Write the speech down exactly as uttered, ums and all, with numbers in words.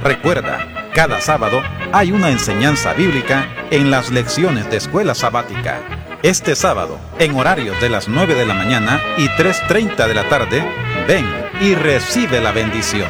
Recuerda, cada sábado hay una enseñanza bíblica en las lecciones de escuela sabática. Este sábado, en horarios de las nueve de la mañana y tres treinta de la tarde, ven y recibe la bendición.